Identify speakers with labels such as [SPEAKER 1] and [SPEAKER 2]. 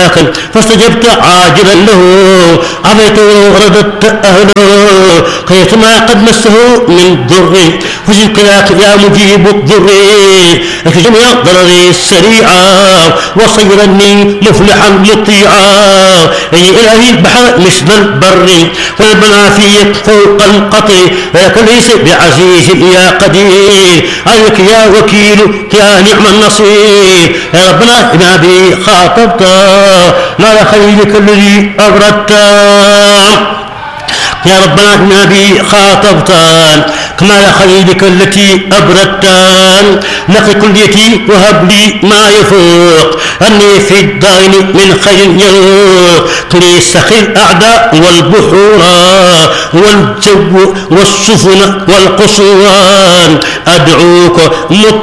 [SPEAKER 1] دعاك فاستجبت عاجلا له عفيت ورددت أهله كيفما قد مسه من ضر فشكراك يا مجيب الضر اكف جميع ضرري السريعة وصيرني مفلحا مطيعا يا إلهي بحر مثل البر والمنافي فوق القطر ولكن ليس بعزيز يا قدير عليك يا وكيل يا نعم النصير يا ربنا بما بي خاطبت ما خيرك الذي أبردت يا ربنا بما بي خاطبت كما خيرك التي أبردت نقي كليتي وهب لي ما يفوق أني في الدين من خير يروق لي سخي الأعداء والبحور والجو والسفن والقصور أدعوك